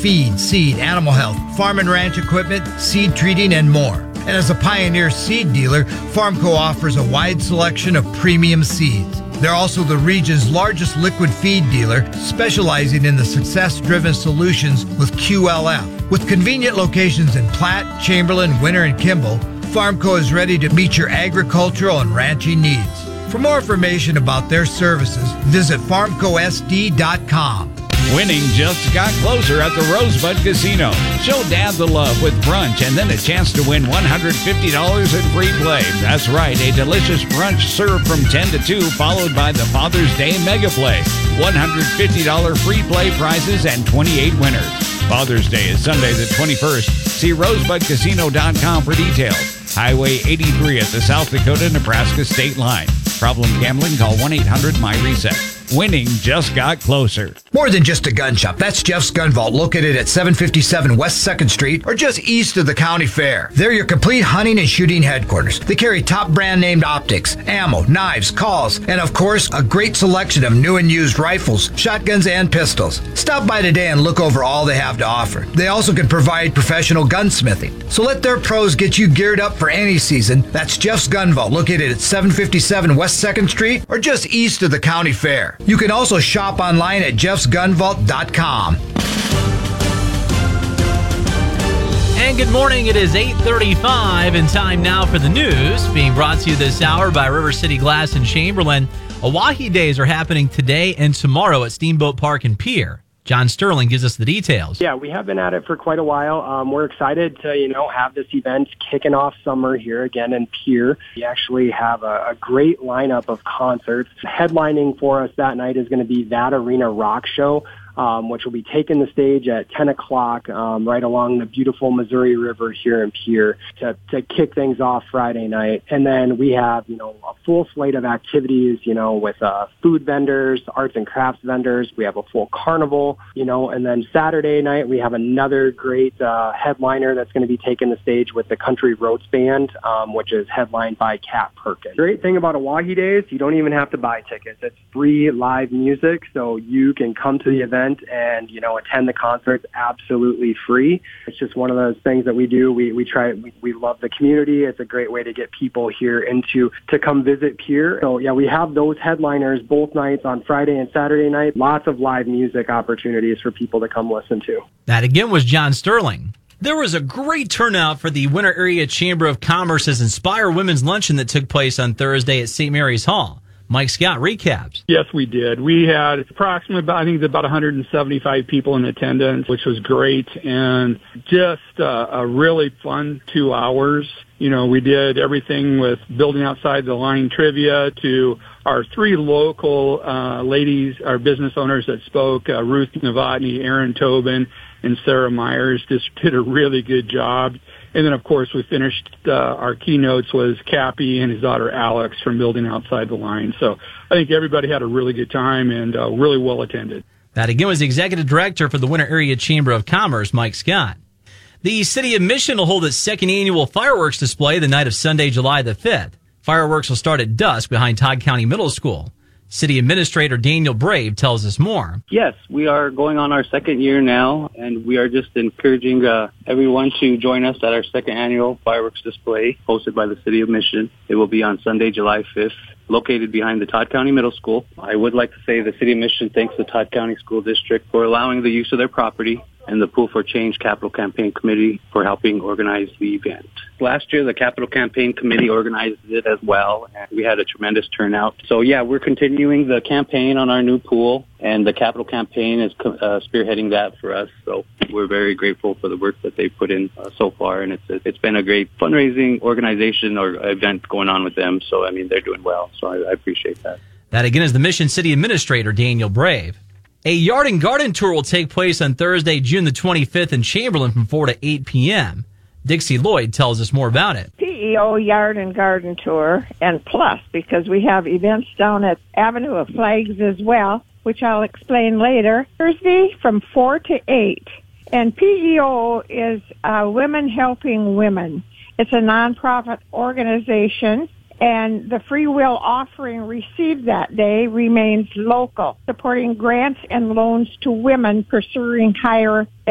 feed, seed, animal health, farm and ranch equipment, seed treating, and more. And as a Pioneer seed dealer, Farmco offers a wide selection of premium seeds. They're also the region's largest liquid feed dealer, specializing in the success-driven solutions with QLF. With convenient locations in Platte, Chamberlain, Winter, and Kimball, Farmco is ready to meet your agricultural and ranching needs. For more information about their services, visit farmcosd.com. Winning just got closer at the Rosebud Casino. Show Dad the love with brunch and then a chance to win $150 in free play. That's right, a delicious brunch served from 10 to 2, followed by the Father's Day Mega Play. $150 free play prizes and 28 winners. Father's Day is Sunday the 21st. See rosebudcasino.com for details. Highway 83 at the South Dakota-Nebraska state line. Problem gambling? Call 1-800-MY-RESET. Winning just got closer. More than just a gun shop. That's Jeff's Gun Vault, located at 757 West 2nd Street or just east of the county fair. They're your complete hunting and shooting headquarters. They carry top brand named optics, ammo, knives, calls, and of course, a great selection of new and used rifles, shotguns, and pistols. Stop by today and look over all they have to offer. They also can provide professional gunsmithing. So let their pros get you geared up for any season. That's Jeff's Gun Vault, located at 757 West 2nd Street or just east of the county fair. You can also shop online at jeffsgunvault.com. And good morning. It is 8:35 and time now for the news, being brought to you this hour by River City Glass in Chamberlain. Oahe Days are happening today and tomorrow at Steamboat Park and Pier. John Sterling gives us the details. Yeah, we have been at it for quite a while. We're excited to, have this event kicking off summer here again in Pier. We actually have a great lineup of concerts. Headlining for us that night is going to be That Arena Rock Show, which will be taking the stage at 10 o'clock right along the beautiful Missouri River here in Pier to kick things off Friday night. And then we have, a full slate of activities, with food vendors, arts and crafts vendors. We have a full carnival, and then Saturday night we have another great headliner that's going to be taking the stage with the Country Roads Band, which is headlined by Kat Perkins. Great thing about Oahe Days, you don't even have to buy tickets. It's free live music, so you can come to the event and attend the concert absolutely free. It's just one of those things that we do. We love the community. It's a great way to get people here to come visit Pier. So yeah, we have those headliners both nights on Friday and Saturday night. Lots of live music opportunities for people to come listen to. That again was John Sterling. There was a great turnout for the Winter Area Chamber of Commerce's Inspire Women's Luncheon that took place on Thursday at St. Mary's Hall. Mike Scott recaps. Yes, we did. We had approximately about 175 people in attendance, which was great, and just a really fun 2 hours. We did everything with building outside the line trivia to our 3 local ladies, our business owners that spoke, Ruth Novotny, Erin Tobin, and Sarah Myers, just did a really good job. And then, of course, we finished our keynotes was Cappy and his daughter Alex from Building Outside the Line. So I think everybody had a really good time and really well attended. That again was the Executive Director for the Winter Area Chamber of Commerce, Mike Scott. The City of Mission will hold its second annual fireworks display the night of Sunday, July the 5th. Fireworks will start at dusk behind Todd County Middle School. City Administrator Daniel Brave tells us more. Yes, we are going on our second year now, and we are just encouraging everyone to join us at our second annual fireworks display hosted by the City of Mission. It will be on Sunday, July 5th, located behind the Todd County Middle School. I would like to say the City of Mission thanks the Todd County School District for allowing the use of their property and the Pool for Change Capital Campaign Committee for helping organize the event. Last year, the Capital Campaign Committee organized it as well, and we had a tremendous turnout. So, yeah, we're continuing the campaign on our new pool, and the Capital Campaign is spearheading that for us. So we're very grateful for the work that they've put in so far, and it's been a great fundraising organization or event going on with them. So, they're doing well, so I appreciate that. That, again, is the Mission City Administrator, Daniel Brave. A yard and garden tour will take place on Thursday, June the 25th in Chamberlain from 4 to 8 p.m. Dixie Lloyd tells us more about it. PEO Yard and Garden Tour, and plus, because we have events down at Avenue of Flags as well, which I'll explain later. Thursday from 4 to 8. And PEO is Women Helping Women. It's a nonprofit organization, and the free will offering received that day remains local, supporting grants and loans to women pursuing higher